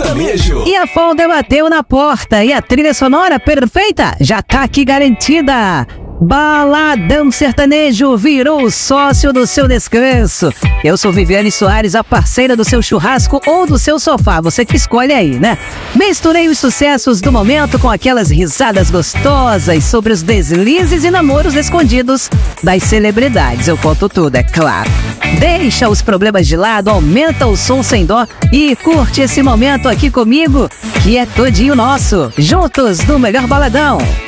sertanejo. E a folga bateu na porta e a trilha sonora perfeita já tá aqui garantida. Baladão Sertanejo virou sócio do seu descanso. Eu sou Viviane Soares, a parceira do seu churrasco ou do seu sofá, você que escolhe aí, né? Misturei os sucessos do momento com aquelas risadas gostosas sobre os deslizes e namoros escondidos das celebridades. Eu conto tudo, é claro. Deixa os problemas de lado, aumenta o som sem dó e curte esse momento aqui comigo, que é todinho nosso. Juntos no melhor baladão.